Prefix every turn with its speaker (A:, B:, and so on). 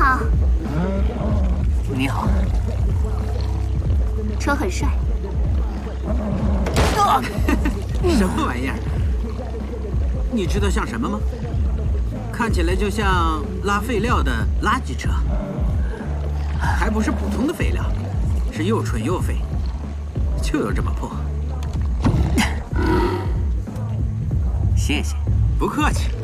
A: 好。
B: 你好。
A: 车很帅。
C: 什么玩意儿？你知道像什么吗？看起来就像拉废料的垃圾车，还不是普通的废料，是又蠢又废，就有这么破。
B: 谢谢。
C: 不客气。